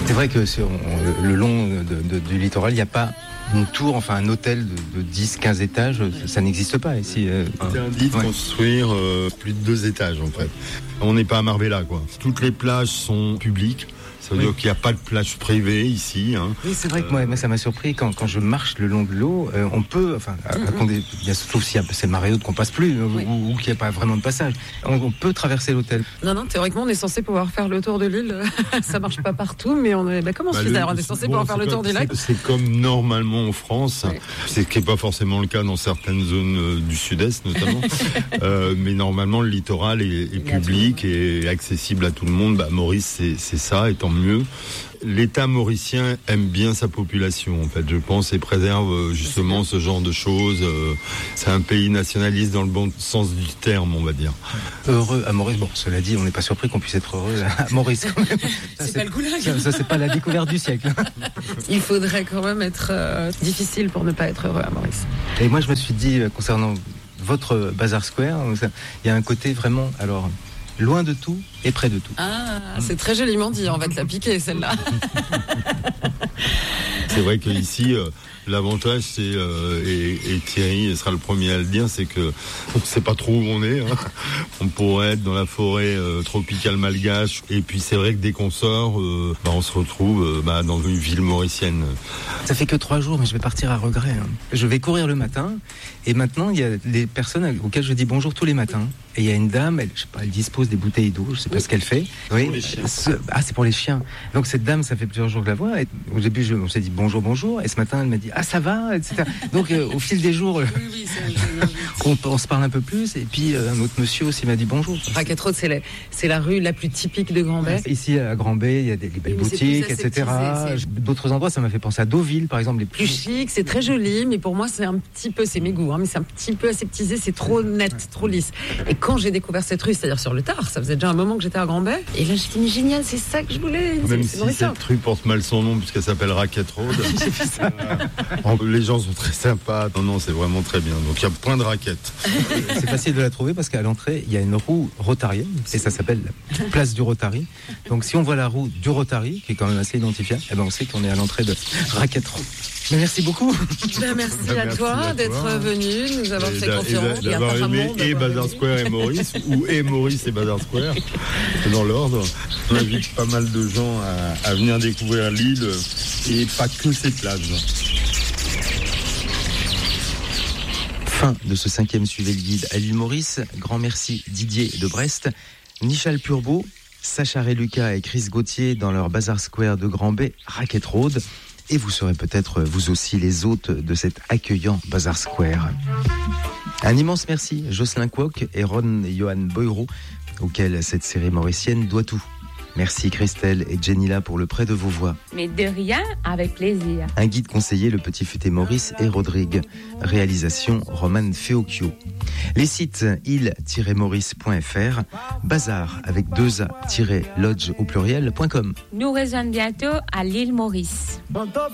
C'est vrai que le long du littoral, il n'y a pas une tour, enfin un hôtel de 10-15 étages, ça n'existe pas ici. Interdit de construire plus de 2 étages en fait. On n'est pas à Marbella quoi. Toutes les plages sont publiques. Ça veut dire qu'il n'y a pas de plage privée ici. Oui, c'est vrai que moi, ça m'a surpris quand je marche le long de l'eau. On peut, sauf si c'est marée haute qu'on passe plus ou qu'il n'y a pas vraiment de passage, on peut traverser l'hôtel. Non, théoriquement, on est censé pouvoir faire le tour de l'île. Ça marche pas partout, mais on est. Comment je fais d'ailleurs ? On est censé pouvoir faire le tour des lacs. C'est comme normalement en France, ce qui n'est pas forcément le cas dans certaines zones du sud-est notamment. Mais normalement, le littoral est public et accessible à tout le monde. Maurice, c'est ça, et tant mieux. L'État mauricien aime bien sa population, en fait, je pense, et préserve justement ce genre de choses. C'est un pays nationaliste dans le bon sens du terme, on va dire. Heureux à Maurice. Bon, cela dit, on n'est pas surpris qu'on puisse être heureux à Maurice. Quand même. C'est pas le goulag. Ça, c'est pas la découverte du siècle. Il faudrait quand même être difficile pour ne pas être heureux à Maurice. Et moi, je me suis dit, concernant votre Bazar Square, il y a un côté vraiment, alors, loin de tout et près de tout. Ah, c'est très joliment dit, on va te la piquer celle-là. C'est vrai qu'ici, l'avantage, c'est, et Thierry sera le premier à le dire, c'est que on ne sait pas trop où on est. On pourrait être dans la forêt tropicale malgache. Et puis c'est vrai que dès qu'on sort, on se retrouve dans une ville mauricienne. Ça fait que 3 jours, mais je vais partir à regret. Je vais courir le matin. Et maintenant, il y a des personnes auxquelles je dis bonjour tous les matins. Et il y a une dame, elle dispose des bouteilles d'eau, je ne sais pas ce qu'elle fait. Oui. Pour les chiens. C'est pour les chiens. Donc cette dame, ça fait plusieurs jours que je la vois. Et au début, on s'est dit bonjour. Et ce matin, elle m'a dit ça va, etc. Donc au fil des jours, on se parle un peu plus. Et puis un autre monsieur aussi m'a dit bonjour. Racket Road, c'est la rue la plus typique de Grand-Bay. Ici à Grand-Bay, il y a des belles boutiques, etc. D'autres endroits, ça m'a fait penser à Deauville, par exemple. Les plus chic, c'est très joli, mais pour moi, c'est mes goûts, mais c'est un petit peu aseptisé, c'est trop net, trop lisse. Et quand j'ai découvert cette rue, c'est-à-dire sur le tard, ça faisait déjà un moment que j'étais à Grand-Bay, et là j'ai dit mais génial, c'est ça que je voulais. Même si cette rue porte mal son nom puisqu'elle s'appelle Racket Road. Les gens sont très sympas. Non, c'est vraiment très bien. Donc il y a plein de raquettes. C'est facile de la trouver parce qu'à l'entrée, il y a une roue rotarienne et ça s'appelle la place du Rotary. Donc si on voit la roue du Rotary, qui est quand même assez identifiable, on sait qu'on est à l'entrée de Racket Road. Mais merci beaucoup. Merci à toi d'être venu, nous avoir fait confiance. D'avoir aimé et Bazar Square et Maurice, ou et Maurice et Bazar Square, dans l'ordre. On invite pas mal de gens à venir découvrir l'île et pas que ses plages. Fin de ce 5e Suivez le Guide à l'île Maurice. Grand merci Didier de Brest, Nichal Purbeau, Sacha Reluca et Chris Gauthier dans leur Bazar Square de Grand-Bay, Racket Road. Et vous serez peut-être vous aussi les hôtes de cet accueillant Bazar Square. Un immense merci Jocelyn Kwok et Ron et Johan Boyro, auxquels cette série mauricienne doit tout. Merci Christelle et Jenila pour le prêt de vos voix. Mais de rien, avec plaisir. Un guide conseillé, le Petit Futé Maurice et Rodrigue. Réalisation Roman Feocchio. Les sites île-maurice.fr, bazar avec 2a-lodge au pluriel.com. Nous rejoignons bientôt à l'île Maurice.